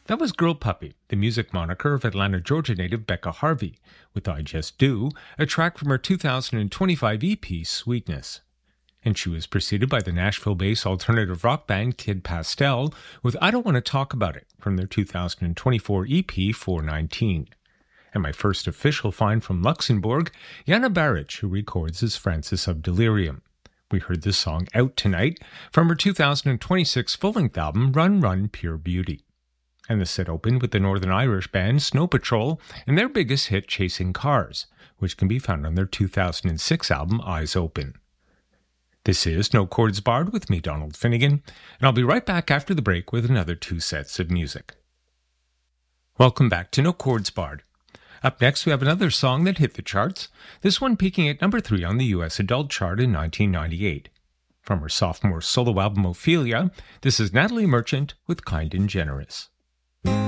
That was Girl Puppy, the music moniker of Atlanta, Georgia native Becca Harvey, with I Just Do, a track from her 2025 EP, Sweetness. And she was preceded by the Nashville-based alternative rock band Kid Pastel with I Don't Want to Talk About It from their 2024 EP, 419. And my first official find from Luxembourg, Jana Baric, who records as Francis of Delirium. We heard this song Out Tonight from her 2026 full-length album Run Run Pure Beauty. And the set opened with the Northern Irish band Snow Patrol and their biggest hit Chasing Cars, which can be found on their 2006 album Eyes Open. This is No Chords Barred with me, Donald Finnegan, and I'll be right back after the break with another 2 sets of music. Welcome back to No Chords Barred. Up next, we have another song that hit the charts, this one peaking at number 3 on the U.S. Adult Chart in 1998. From her sophomore solo album Ophelia, this is Natalie Merchant with Kind and Generous.